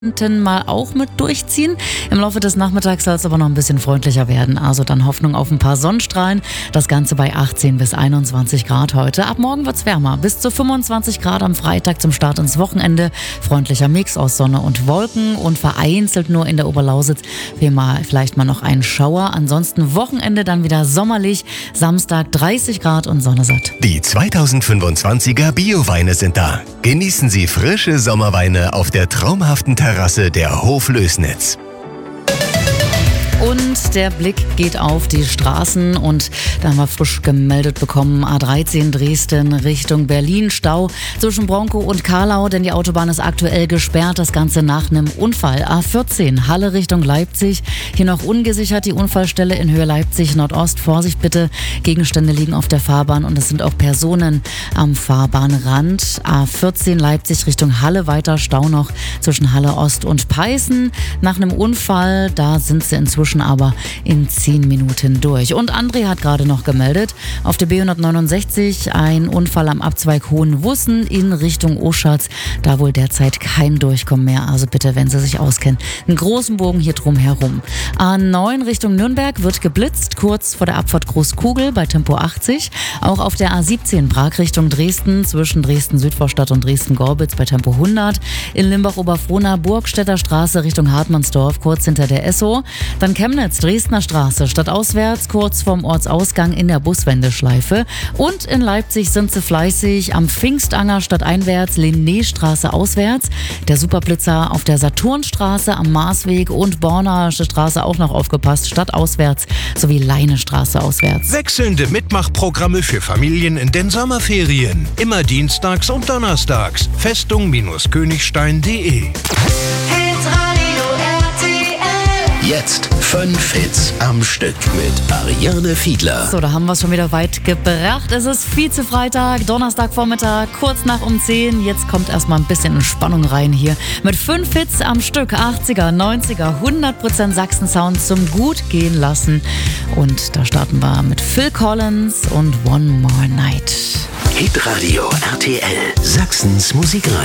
Mal auch mit durchziehen. Im Laufe des Nachmittags soll es aber noch ein bisschen freundlicher werden. Also dann Hoffnung auf ein paar Sonnenstrahlen. Das Ganze bei 18 bis 21 Grad heute. Ab morgen wird's wärmer. Bis zu 25 Grad am Freitag zum Start ins Wochenende. Freundlicher Mix aus Sonne und Wolken und vereinzelt nur in der Oberlausitz vielleicht mal noch einen Schauer. Ansonsten Wochenende dann wieder sommerlich. Samstag 30 Grad und Sonne satt. Die 2025er Bioweine sind da. Genießen Sie frische Sommerweine auf der traumhaften Terrasse der Hof Lößnitz. Und der Blick geht auf die Straßen und da haben wir frisch gemeldet bekommen, A13 Dresden Richtung Berlin, Stau zwischen Bronkow und Carlau, denn die Autobahn ist aktuell gesperrt, das Ganze nach einem Unfall. A14 Halle Richtung Leipzig, hier noch ungesichert die Unfallstelle in Höhe Leipzig Nordost. Vorsicht bitte, Gegenstände liegen auf der Fahrbahn und es sind auch Personen am Fahrbahnrand. A14 Leipzig Richtung Halle, weiter Stau noch zwischen Halle Ost und Peißen. Nach einem Unfall, da sind sie inzwischen aber in 10 Minuten durch. Und André hat gerade noch gemeldet, auf der B169 ein Unfall am Abzweig Hohenwussen in Richtung Oschatz. Da wohl derzeit kein Durchkommen mehr. Also bitte, wenn Sie sich auskennen, einen großen Bogen hier drum herum. A9 Richtung Nürnberg wird geblitzt, kurz vor der Abfahrt Großkugel bei Tempo 80. Auch auf der A17 Prag Richtung Dresden, zwischen Dresden-Südvorstadt und Dresden-Gorbitz bei Tempo 100. In Limbach-Oberfrohna Burgstädter Straße Richtung Hartmannsdorf, kurz hinter der Esso. Dann Chemnitz, Dresdner Straße, stadtauswärts, kurz vorm Ortsausgang in der Buswendeschleife. Und in Leipzig sind sie fleißig am Pfingstanger stadteinwärts, Linnéstraße auswärts. Der Superblitzer auf der Saturnstraße am Marsweg und Borner Straße auch noch aufgepasst, stadtauswärts sowie Leinestraße auswärts. Wechselnde Mitmachprogramme für Familien in den Sommerferien. Immer dienstags und donnerstags. Festung-Königstein.de. Jetzt 5 Hits am Stück mit Ariane Fiedler. So, da haben wir es schon wieder weit gebracht. Es ist Vize-Freitag, Donnerstagvormittag, kurz nach um 10. Jetzt kommt erstmal ein bisschen Entspannung rein hier. Mit 5 Hits am Stück, 80er, 90er, 100% Sachsen-Sound zum gut gehen lassen. Und da starten wir mit Phil Collins und One More Night. Hitradio RTL, Sachsens Musikradio.